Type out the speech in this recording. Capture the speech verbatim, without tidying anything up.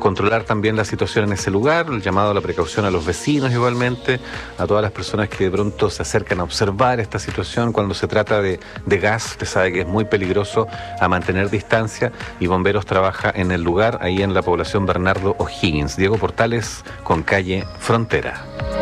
controlar también la situación en ese lugar, el llamado a la precaución a los vecinos igualmente, a todas las personas que de pronto se acercan a observar esta situación cuando se trata de, de gas. Usted sabe que es muy peligroso, a mantener distancia, y Bomberos trabaja en el lugar, ahí en la población Bernardo O'Higgins. Diego Portales con Calle Frontera.